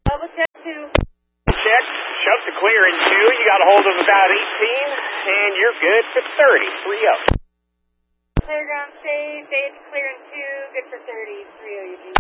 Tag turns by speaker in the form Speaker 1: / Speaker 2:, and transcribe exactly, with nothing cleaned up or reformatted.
Speaker 1: Level check two.
Speaker 2: Check. Shove to clear in two. You got a hold of about eighteen, and you're good for thirty. three oh.
Speaker 1: Clear ground stage, stage clear in two, good for thirty. three oh, Eugene.